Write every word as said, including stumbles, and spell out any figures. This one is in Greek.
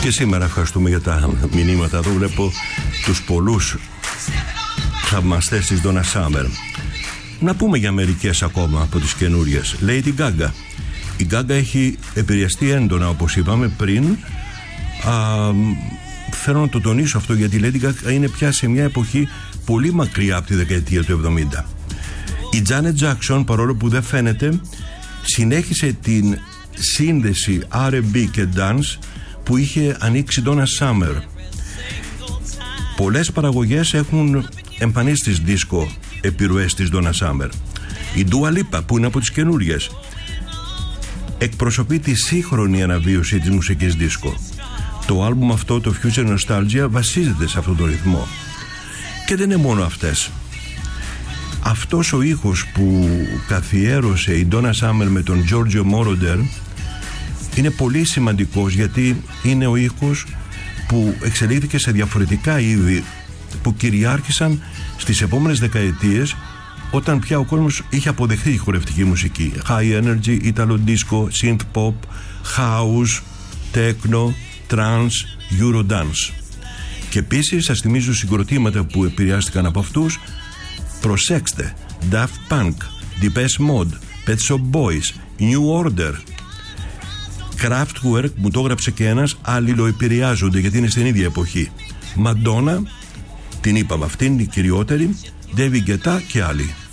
Και σήμερα ευχαριστούμε για τα μηνύματα. Εδώ βλέπω τους πολλούς θαυμαστές της Donna Summer. Να πούμε για μερικές ακόμα από τις καινούριες. Lady Gaga. Η Gaga έχει επηρεαστεί έντονα, όπως είπαμε πριν. Α, θέλω να το τονίσω αυτό, γιατί η Lady Gaga είναι πια σε μια εποχή πολύ μακριά από τη δεκαετία του εβδομήντα. Η Janet Jackson, παρόλο που δεν φαίνεται, συνέχισε την σύνδεση αρ εντ μπι και dance που είχε ανοίξει Donna Summer. Πολλές παραγωγές έχουν εμφανίσει στις δίσκο επιρροές της Donna Summer. Η Dua Lipa, που είναι από τις καινούριες, εκπροσωπεί τη σύγχρονη αναβίωση της μουσικής δίσκο. Το άλμπουμ αυτό, το Future Nostalgia, βασίζεται σε αυτόν τον ρυθμό. Και δεν είναι μόνο αυτές. Αυτός ο ήχος που καθιέρωσε η Donna Summer με τον Giorgio Moroder είναι πολύ σημαντικός, γιατί είναι ο ήχος που εξελίχθηκε σε διαφορετικά είδη που κυριάρχησαν στις επόμενες δεκαετίες, όταν πια ο κόσμος είχε αποδεχθεί η χορευτική μουσική. High energy, Italo disco, synth pop, house, techno, trance, eurodance. Και επίσης σας θυμίζω συγκροτήματα που επηρεάστηκαν από αυτούς. Προσέξτε: Daft Punk, Depeche Mode, Pet Shop Boys, New Order, Kraftwerk, μου το έγραψε και ένας, αλληλοεπηρεάζονται γιατί είναι στην ίδια εποχή. Madonna, την είπαμε αυτήν, η κυριότερη, David Guetta και άλλοι.